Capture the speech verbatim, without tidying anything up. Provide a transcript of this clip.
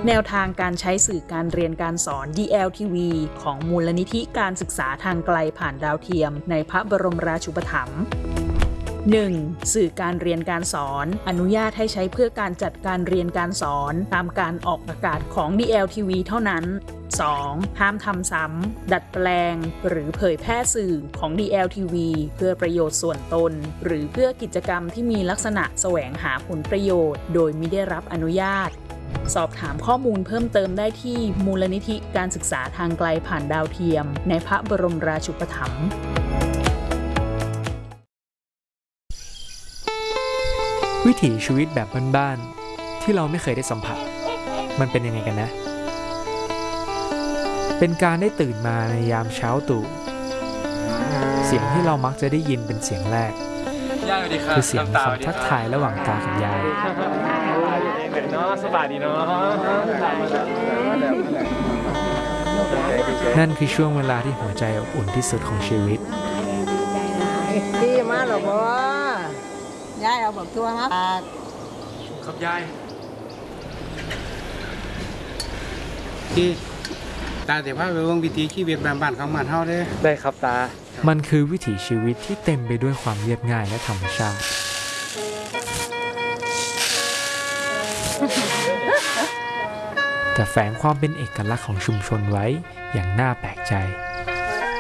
แนวทางการใช้สื่อการเรียนการสอน ดี แอล ที วี ของมูลนิธิการศึกษาทางไกลผ่านดาวเทียมในพระบรมราชูปถัมภ์ หนึ่ง. สื่อการเรียนการสอนอนุญาตให้ใช้เพื่อการจัดการเรียนการสอนตามการออกอากาศของ ดี แอล ที วี เท่านั้น สอง. ห้ามทำซ้ำดัดแปลงหรือเผยแพร่สื่อของ ดี แอล ที วี เพื่อประโยชน์ส่วนตนหรือเพื่อกิจกรรมที่มีลักษณะแสวงหาผลประโยชน์โดยมิได้รับอนุญาตสอบถามข้อมูลเพิ่มเติมได้ที่มูลนิธิการศึกษาทางไกลผ่านดาวเทียมในพระบรมราชูปถัมภ์วิถีชีวิตแบบบ้านๆที่เราไม่เคยได้สัมผัสมันเป็นยังไงกันนะเป็นการได้ตื่นมาในยามเช้าตรู่เสียงที่เรามักจะได้ยินเป็นเสียงแรกคือเสียงคำทักทายระหว่างตากับยายนั่นคือช่วงเวลาที่หัวใจอบอุ่นที่สุดของชีวิตดีมากหรอพ่อยายเอาบอกตัวครับครับยายที่ตาแต่ว่าไปวงวิถีชีวิตบ้านๆของมันเฮาเด้ได้ครับตามันคือวิถีชีวิตที่เต็มไปด้วยความเรียบง่ายและธรรมชาติแต่แฝงความเป็นเอกลักษณ์ของชุมชนไว้อย่างน่าแปลกใจ